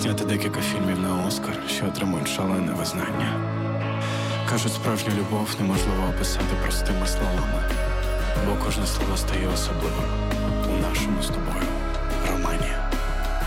зняти декілька фільмів на Оскар, що отримують шалене визнання. Кажуть, справжню любов неможливо описати простими словами, бо кожне слово стає особливим у нашому з тобою романі.